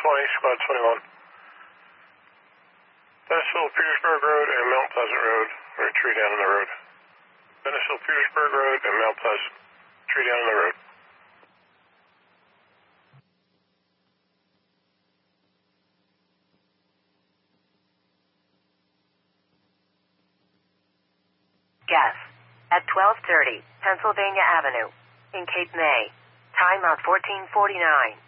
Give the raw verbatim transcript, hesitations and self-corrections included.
twenty, Squad twenty-one. Bennisville, Petersburg Road, and Mount Pleasant Road. We're a tree down on the road. Bennisville, Petersburg Road, and Mount Pleasant. Tree down on the road. Gas. At twelve thirty, Pennsylvania Avenue. In Cape May. Time out fourteen forty-nine.